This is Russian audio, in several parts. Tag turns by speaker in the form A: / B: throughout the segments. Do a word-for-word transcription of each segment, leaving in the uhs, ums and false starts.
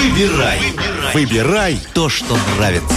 A: Выбирай. Выбирай то, что нравится.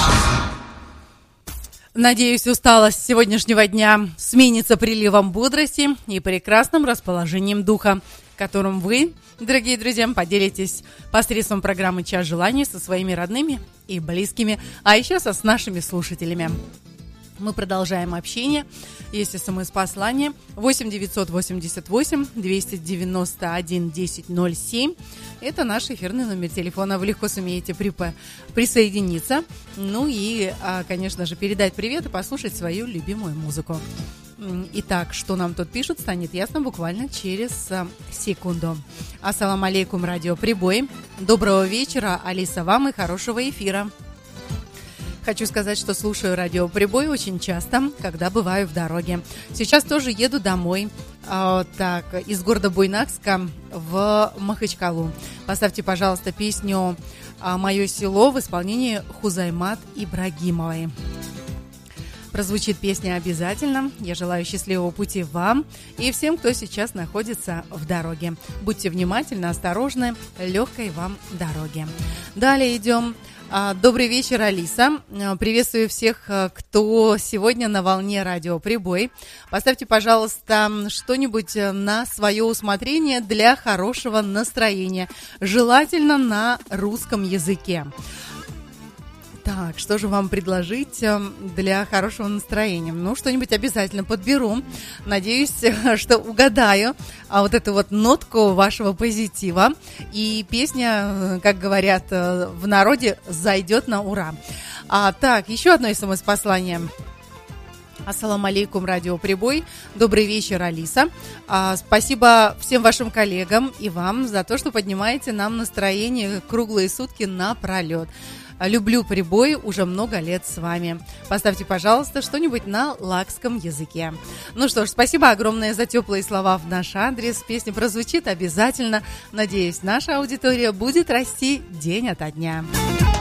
B: Надеюсь, усталость сегодняшнего дня сменится приливом бодрости и прекрасным расположением духа, которым вы, дорогие друзья, поделитесь посредством программы «Час желаний» со своими родными и близкими, а еще со с нашими слушателями. Мы продолжаем общение. Есть смс-послание восемь девятьсот восемьдесят восемь двести девяносто один десять ноль семь. Это наш эфирный номер телефона. Вы легко сумеете припо- присоединиться. Ну и, конечно же, передать привет и послушать свою любимую музыку. Итак, что нам тут пишут, станет ясно буквально через секунду. Ассаламу алейкум, радио Прибой. Доброго вечера, Алиса, вам и хорошего эфира. Хочу сказать, что слушаю радио Прибой очень часто, когда бываю в дороге. Сейчас тоже еду домой, э, так, из города Буйнакска в Махачкалу. Поставьте, пожалуйста, песню «Мое село» в исполнении Хузаймат Ибрагимовой. Прозвучит песня обязательно. Я желаю счастливого пути вам и всем, кто сейчас находится в дороге. Будьте внимательны, осторожны, легкой вам дороги. Далее идем. Добрый вечер, Алиса. Приветствую всех, кто сегодня на волне радио Прибой. Поставьте, пожалуйста, что-нибудь на свое усмотрение для хорошего настроения. Желательно на русском языке. Так, что же вам предложить для хорошего настроения? Ну, что-нибудь обязательно подберу. Надеюсь, что угадаю вот эту вот нотку вашего позитива. И песня, как говорят в народе, зайдет на ура. А, так, еще одно смс-послание. Ассаламу алейкум, радио Прибой. Добрый вечер, Алиса. А, спасибо всем вашим коллегам и вам за то, что поднимаете нам настроение круглые сутки напролет. Люблю Прибой, уже много лет с вами. Поставьте, пожалуйста, что-нибудь на лакском языке. Ну что ж, спасибо огромное за теплые слова в наш адрес. Песня прозвучит обязательно. Надеюсь, наша аудитория будет расти день ото дня.